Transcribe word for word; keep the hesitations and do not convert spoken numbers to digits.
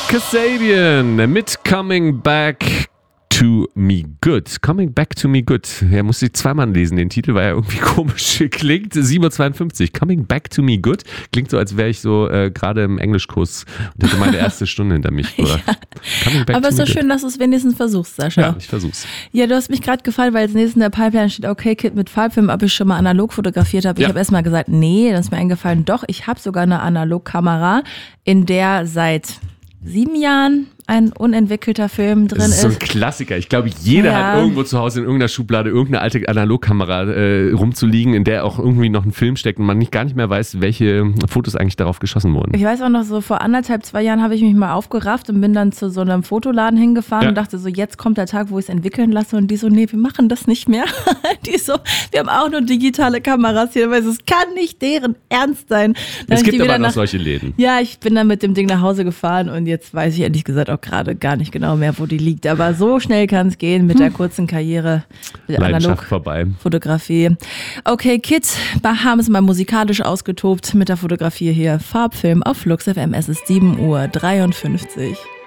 Kasabian mit Coming Back to Me Good. Coming Back to Me Good. Ja, musste ich zweimal lesen, den Titel, weil er irgendwie komisch klingt. sieben Uhr zweiundfünfzig. Coming Back to Me Good. Klingt so, als wäre ich so äh, gerade im Englischkurs und hätte meine erste Stunde hinter mich. Oder? Ja. Aber es ist so schön, dass du es wenigstens versuchst, Sascha. Ja, ich versuch's. Ja, du hast mich gerade gefragt, weil als nächstes in der Pipeline steht, okay, Kid mit Farbfilm, ob ich schon mal analog fotografiert habe. Ich Ja. habe erstmal gesagt, nee, das ist mir eingefallen. Doch, ich habe sogar eine Analogkamera, in der seit sieben Jahren ein unentwickelter Film drin Das ist ist. so ein Klassiker. Ich glaube, jeder Ja. hat irgendwo zu Hause in irgendeiner Schublade irgendeine alte Analogkamera äh, rumzuliegen, in der auch irgendwie noch ein Film steckt und man nicht gar nicht mehr weiß, welche Fotos eigentlich darauf geschossen wurden. Ich weiß auch noch, so vor anderthalb, zwei Jahren habe ich mich mal aufgerafft und bin dann zu so einem Fotoladen hingefahren Ja. und dachte so, jetzt kommt der Tag, wo ich es entwickeln lasse. Und die so, nee, wir machen das nicht mehr. Die so, wir haben auch nur digitale Kameras hier, weil es kann nicht deren Ernst sein. Dann hab Es ich gibt die aber wieder noch nach- solche Läden. Ja, ich bin dann mit dem Ding nach Hause gefahren und jetzt weiß ich ehrlich gesagt auch gerade gar nicht genau mehr, wo die liegt. Aber so schnell kann es gehen mit der kurzen Karriere mit der Leidenschaft vorbei. Analogfotografie. Okay, Kids, haben es mal musikalisch ausgetobt mit der Fotografie hier. Farbfilm auf Flux F M. Es ist sieben Uhr dreiundfünfzig.